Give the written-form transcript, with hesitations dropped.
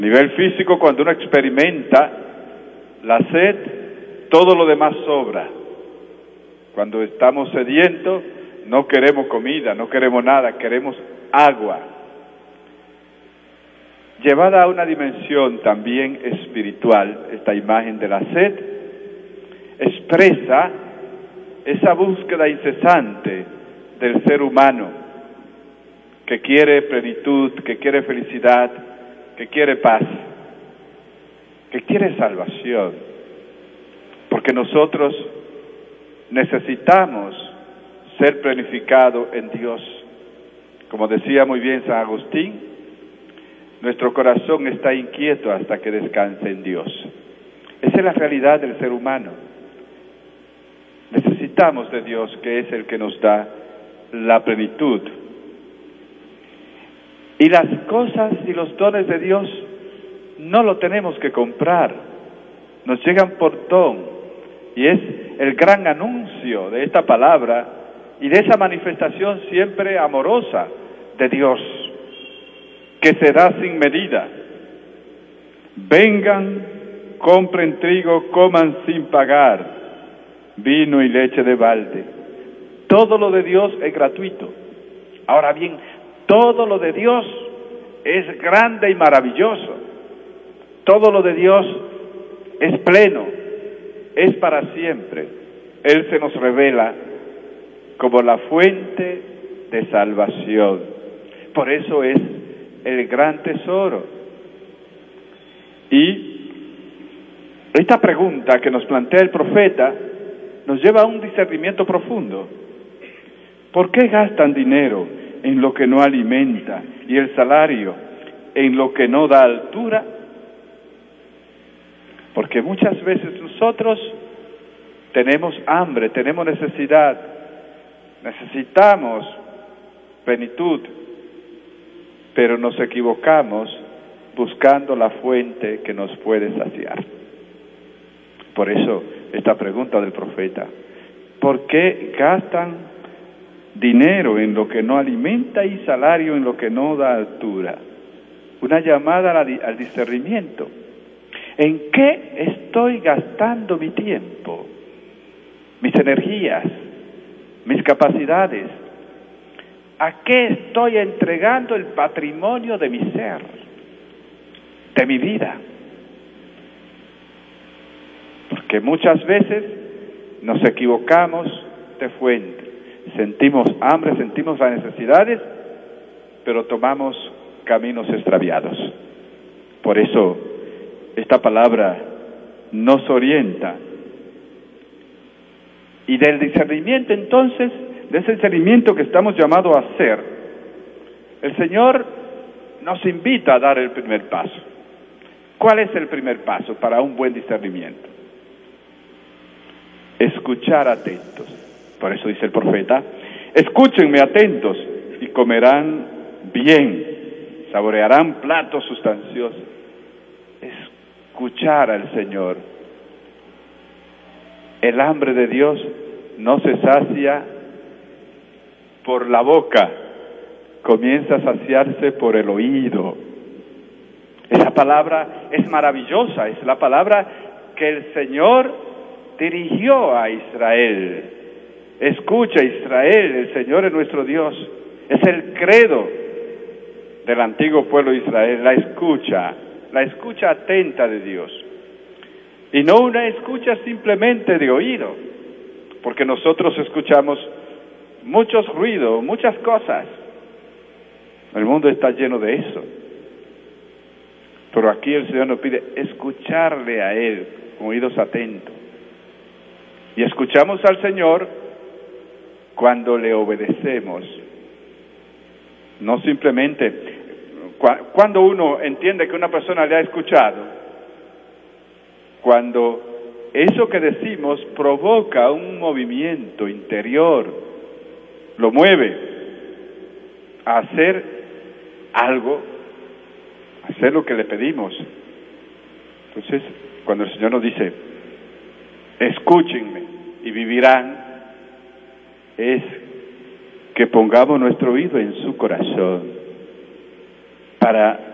A nivel físico, cuando uno experimenta la sed, todo lo demás sobra. Cuando estamos sedientos, no queremos comida, no queremos nada, queremos agua. Llevada a una dimensión también espiritual, esta imagen de la sed expresa esa búsqueda incesante del ser humano que quiere plenitud, que quiere felicidad, que quiere paz, que quiere salvación, porque nosotros necesitamos ser planificados en Dios. Como decía muy bien San Agustín, nuestro corazón está inquieto hasta que descanse en Dios. Esa es la realidad del ser humano. Necesitamos de Dios, que es el que nos da la plenitud. Y las cosas y los dones de Dios no lo tenemos que comprar, nos llegan por don, y es el gran anuncio de esta palabra y de esa manifestación siempre amorosa de Dios, que se da sin medida. Vengan, compren trigo, coman sin pagar, vino y leche de balde. Todo lo de Dios es gratuito. Ahora bien, todo lo de Dios es grande y maravilloso. Todo lo de Dios es pleno, es para siempre. Él se nos revela como la fuente de salvación. Por eso es el gran tesoro. Y esta pregunta que nos plantea el profeta nos lleva a un discernimiento profundo. ¿Por qué gastan dinero en lo que no alimenta y el salario en lo que no da altura? Porque muchas veces nosotros tenemos hambre, tenemos necesidad, necesitamos plenitud, pero nos equivocamos buscando la fuente que nos puede saciar. Por eso esta pregunta del profeta: ¿por qué gastan dinero en lo que no alimenta y salario en lo que no da altura? Una llamada al discernimiento. ¿En qué estoy gastando mi tiempo, mis energías, mis capacidades? ¿A qué estoy entregando el patrimonio de mi ser, de mi vida? Porque muchas veces nos equivocamos de fuente. Sentimos hambre, sentimos las necesidades, pero tomamos caminos extraviados. Por eso esta palabra nos orienta. Y del discernimiento, entonces, de ese discernimiento que estamos llamados a hacer, el Señor nos invita a dar el primer paso. ¿Cuál es el primer paso para un buen discernimiento? Escuchar atentos. Por eso dice el profeta: escúchenme atentos y comerán bien, saborearán platos sustanciosos. Escuchar al Señor. El hambre de Dios no se sacia por la boca, comienza a saciarse por el oído. Esa palabra es maravillosa, es la palabra que el Señor dirigió a Israel. Escucha, Israel, el Señor es nuestro Dios. Es el credo del antiguo pueblo de Israel, la escucha atenta de Dios. Y no una escucha simplemente de oído, porque nosotros escuchamos muchos ruidos, muchas cosas. El mundo está lleno de eso. Pero aquí el Señor nos pide escucharle a Él con oídos atentos. Y escuchamos al Señor cuando le obedecemos. No simplemente, cuando uno entiende que una persona le ha escuchado, cuando eso que decimos provoca un movimiento interior, lo mueve a hacer algo, a hacer lo que le pedimos. Entonces, cuando el Señor nos dice, escúchenme y vivirán, es que pongamos nuestro oído en su corazón para